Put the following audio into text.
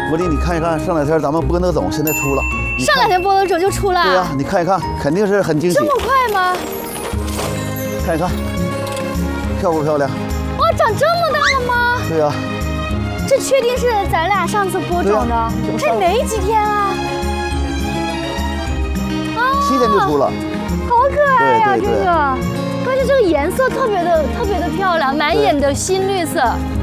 福利，你看一看，上两天咱们播那种现在出了， 上两天播的种就出了。 对呀，你看一看，肯定是很惊喜。 这么快吗？ 看一看，漂不漂亮？ 哇，长这么大了吗？ 对呀。 这确定是咱俩上次播种的？这没几天啊。啊 7天就出了。 好可爱呀， 对对对这个，关键这个颜色特别的漂亮，满眼的新绿色。